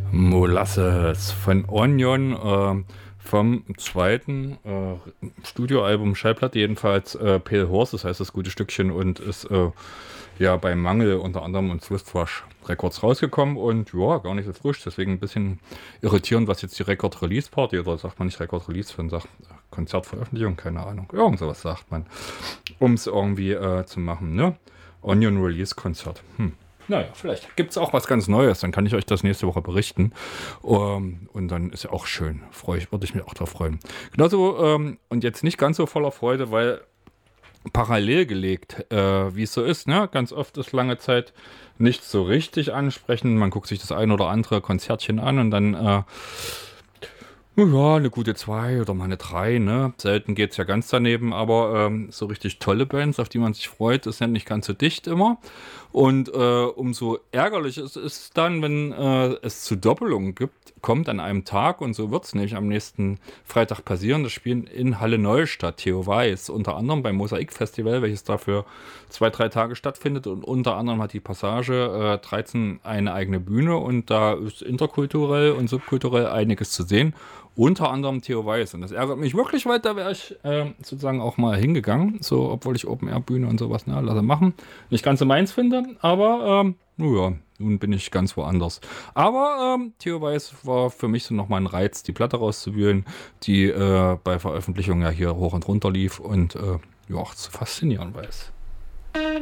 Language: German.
Molasses von Onion, vom zweiten Studioalbum, Schallplatte jedenfalls, Pale Horse, das heißt das gute Stückchen, und ist ja bei Mangel unter anderem und Swiftwash Records rausgekommen und ja, gar nicht so frisch, deswegen ein bisschen irritierend, was jetzt die Record-Release-Party, oder sagt man nicht Record-Release, sondern sagt Konzertveröffentlichung, keine Ahnung, irgend sowas sagt man, um es irgendwie zu machen, ne? Onion Release-Konzert. Naja, vielleicht gibt es auch was ganz Neues, dann kann ich euch das nächste Woche berichten. Und dann ist ja auch schön, würde ich mich auch darauf freuen. Genauso, und jetzt nicht ganz so voller Freude, weil parallel gelegt, wie es so ist, ne? Ganz oft ist lange Zeit nicht so richtig ansprechend. Man guckt sich das ein oder andere Konzertchen an und dann ja, eine gute 2 oder mal eine 3, ne? Selten geht's ja ganz daneben, aber so richtig tolle Bands, auf die man sich freut, ist ja nicht ganz so dicht immer. Und umso ärgerlich ist es dann, wenn es zu Doppelungen kommt an einem Tag, und so wird es nämlich am nächsten Freitag passieren. Das Spielen in Halle Neustadt, Theo Weiß, unter anderem beim Mosaik-Festival, welches dafür 2-3 Tage stattfindet, und unter anderem hat die Passage 13 eine eigene Bühne, und da ist interkulturell und subkulturell einiges zu sehen. Unter anderem Theo Weiß. Und das ärgert mich wirklich, weil da wäre ich sozusagen auch mal hingegangen. So, obwohl ich Open-Air-Bühne und sowas, ne, lasse machen. Nicht ganz so meins finde, aber ja, nun bin ich ganz woanders. Aber Theo Weiß war für mich so nochmal ein Reiz, die Platte rauszuwühlen, die bei Veröffentlichung ja hier hoch und runter lief und ja, zu faszinieren weiß.